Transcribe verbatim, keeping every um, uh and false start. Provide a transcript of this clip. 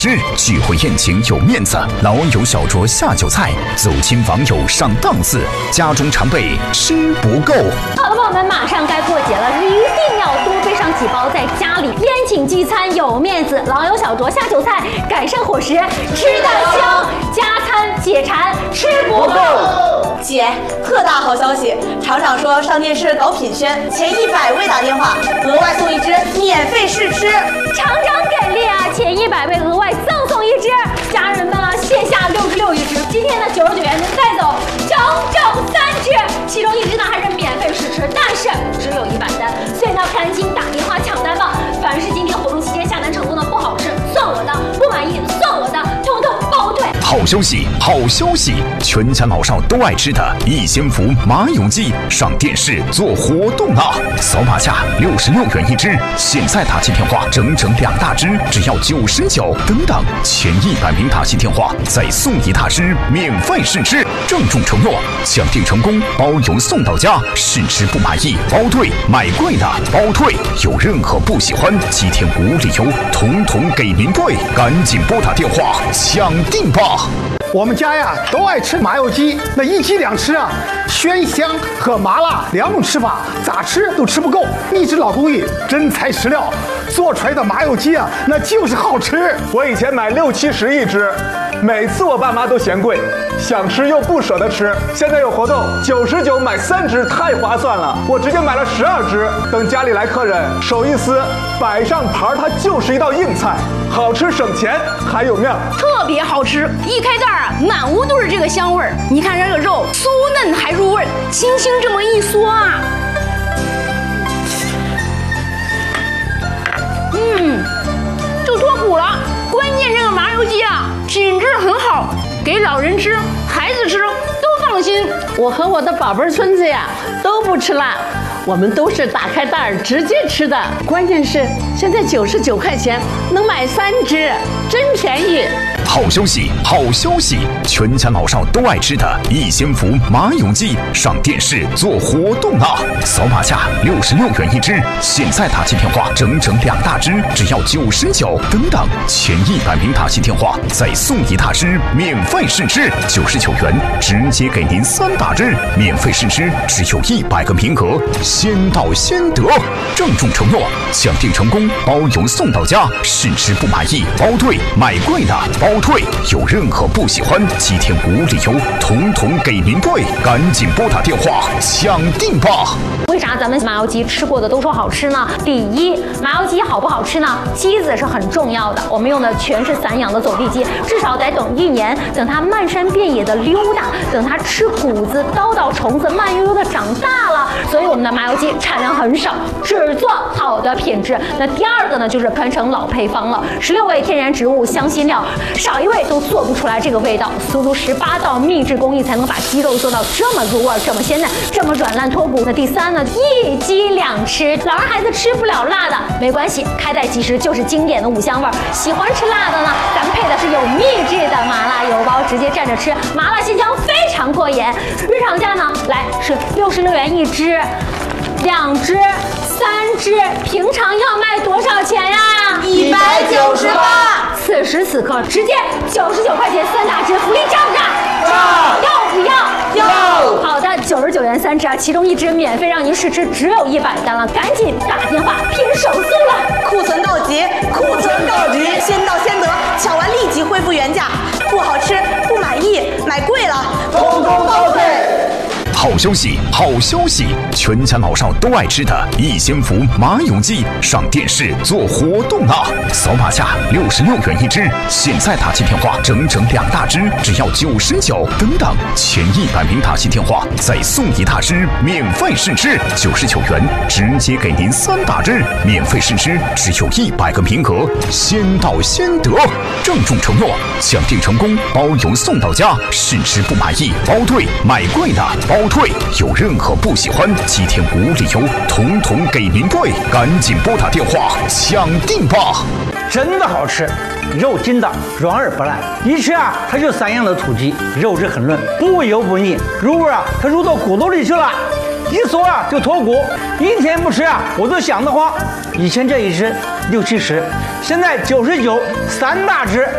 之聚会宴请有面子，老友小酌下酒菜，走亲访友上档次，家中常备吃不够。 好的，朋友们，马上该过节了，一定要多备上几包，在家里宴请聚餐有面子，老友小酌下酒菜，改善伙食，吃得香，加餐解馋，吃不够。 姐，特大好消息！厂长说上电视搞品宣，前一百位打电话，额外送一支免费试吃。 厂长给力啊！前一百位额外赠送一支，家人们啊，线下六十六一支，今天的九十九元能带走整整三支，其中一支呢还是免费试吃，但是只有一百单，所以呢赶紧打电话抢单吧！凡是今天活动期间下单成功的不好吃算我的，不满意算我的，统统包退。 好消息，好消息！全家老少都爱吃的逸仙福麻油鸡上电视做活动啦！扫码价六十六元一支，现在打起电话整整两大支，只要九十九。等等，前一百名打起电话再送一大支免费试吃，郑重承诺，抢订成功包邮送到家，试吃不满意包退，买贵的包退，有任何不喜欢七天无理由，统统给您退，赶紧拨打电话抢订吧！ 我们家呀都爱吃麻油鸡，那一鸡两吃啊，鲜香和麻辣两种吃法，咋吃都吃不够。秘制老工艺，真材实料，做出来的麻油鸡啊，那就是好吃。 我以前买六七十一只，每次我爸妈都嫌贵，想吃又不舍得吃。现在有活动，九十九买三只，太划算了。我直接买了十二只，等家里来客人，手一撕，摆上盘，它就是一道硬菜，好吃省钱还有面， 特别好吃。一开袋啊，满屋都是这个香味儿。你看这个肉酥嫩还入味儿，轻轻这么一嗦啊，嗯，就脱骨了。关键这个麻油鸡啊，品质很好，给老人吃、孩子吃都放心。 我和我的宝贝孙子呀都不吃辣，我们都是打开袋儿直接吃的。关键是现在九十九块钱能买三只，真便宜。 好消息，好消息！全家老少都爱吃的逸仙福麻油鸡上电视做活动啦！扫码价六十六元一支，现在打起电话整整两大支，只要九十九。等等，前一百名打起电话再送一大支免费试吃，九十九元直接给您三大支免费试吃，只有一百个名额，先到先得。郑重承诺，抢订成功包邮送到家，试吃不满意包退，买贵的包退，有任何不喜欢七天无理由，统统给您退，赶紧拨打电话抢订吧！ 为啥咱们麻油鸡吃过的都说好吃呢？第一，麻油鸡好不好吃呢？鸡子是很重要的，我们用的全是散养的走地鸡，至少得等一年，等它漫山遍野的溜达，等它吃谷子、叨叨虫子，慢悠悠的长大了。所以我们的麻油鸡产量很少，只做好的品质。那第二个呢，就是传承老配方了，十六味天然植物香辛料，少一味都做不出来这个味道，足足十八道秘制工艺才能把鸡肉做到这么入味、这么鲜嫩、这么软烂脱骨。那第三呢，一鸡两吃，老人孩子吃不了辣的没关系，开袋即食就是经典的五香味儿。喜欢吃辣的呢，咱们配的是有秘制的麻辣油包，直接蘸着吃，麻辣鲜香，非常过瘾。日常价呢，来是六十六元一只，两只、三只，平常要卖多少钱呀？ 一百九十八。 此时此刻，直接九十九块钱三大只，福利涨不涨？ 涨！ 要不要？ 要！ 好的，九十九元三只啊，其中一只免费让您试吃，只有一百单了，赶紧打电话拼手速了！ 库存告急，库存告急，先到先得，抢完立即恢复原价。不好吃，不满意，买贵了， 统统包退。 好消息，好消息！全家老少都爱吃的逸仙福麻油鸡上电视做活动啦！扫码价六十六元一支，现在打起电话整整两大支，只要九十九。等等，前一百名打起电话再送一大支免费试吃，九十九元直接给您三大支免费试吃，只有一百个名额，先到先得。郑重承诺，抢订成功包邮送到家，试吃不满意包退，买贵的包退，有任何不喜欢七天无理由，统统给您退，赶紧拨打电话抢订吧！ 真的好吃，肉筋道，软而不烂，一吃啊它就散养的土鸡，肉质很嫩，不油不腻，入味啊它入到骨头里去了，一嗦啊就脱骨，一天不吃啊我都想得慌。以前这一只六七十，现在九十九，三大只。